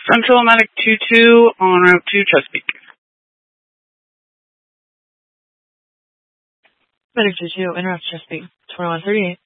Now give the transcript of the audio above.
Central Medic 22 on route to Chesapeake. Medic 22, interrupt Chesapeake, 2138.